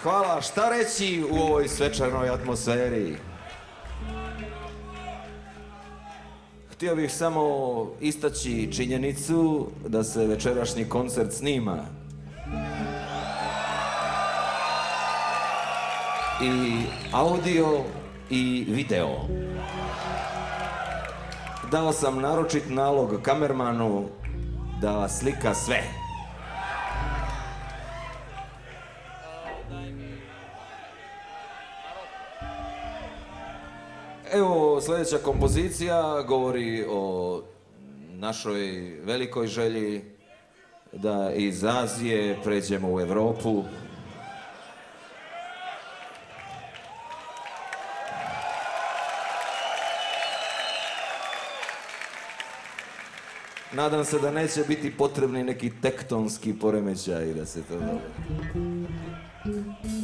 Hvala, šta reći u ovoj svečanoj atmosferi? Htio bih samo istaći činjenicu da se večerašnji koncert snima. I audio i video. Dao sam naročit nalog kamermanu da slika sve. Evo, sljedeća kompozicija govori o našoj velikoj želji da iz Azije pređemo u Europu. Nadam se da neće biti potrebni neki tektonski poremećaj da se to dogodi.